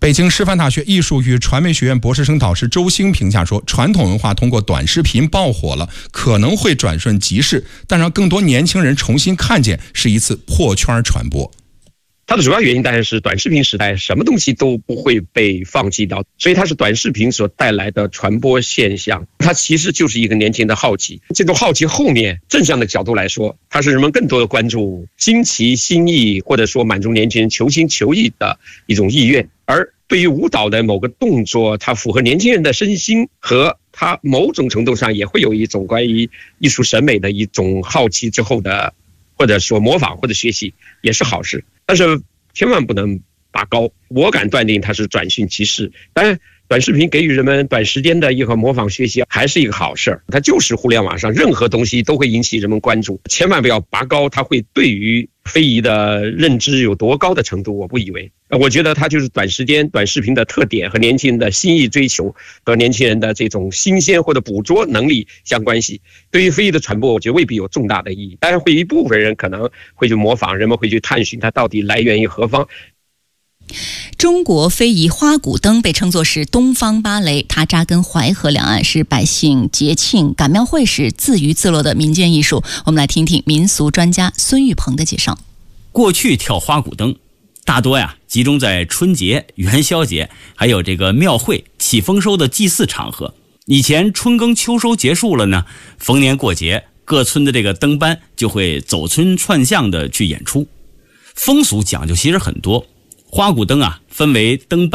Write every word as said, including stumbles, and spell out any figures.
北京师范大学艺术与传媒学院博士生导师周兴评价说，传统文化通过短视频爆火了，可能会转瞬即逝，但让更多年轻人重新看见是一次破圈传播。 它的主要原因当然是短视频时代什么东西都不会被放弃掉，所以它是短视频所带来的传播现象。它其实就是一个年轻的好奇，这种好奇后面正向的角度来说，它是人们更多的关注新奇新意，或者说满足年轻人求新求异的一种意愿。而对于舞蹈的某个动作，它符合年轻人的身心，和它某种程度上也会有一种关于艺术审美的一种好奇之后的，或者说模仿或者学习，也是好事。但是千万不能拔高，我敢断定它是转瞬即逝。当然，短视频给予人们短时间的一个模仿学习还是一个好事，它就是互联网上任何东西都会引起人们关注，千万不要拔高它会对于非遗的认知有多高的程度，我不以为。我觉得它就是短时间短视频的特点和年轻人的心意追求和年轻人的这种新鲜或者捕捉能力相关系。对于非遗的传播，我觉得未必有重大的意义，当然会一部分人可能会去模仿，人们会去探寻它到底来源于何方。 中国非遗花鼓灯被称作是东方芭蕾，它扎根淮河两岸，是百姓节庆赶庙会时自娱自乐的民间艺术。我们来听听民俗专家孙玉鹏的介绍。 过去跳花鼓灯大多呀集中在春节、元宵节，还有这个庙会、起丰收的祭祀场合。以前春耕秋收结束了呢，逢年过节，各村的这个灯班就会走村串巷的去演出。风俗讲究其实很多，花鼓灯啊分为灯班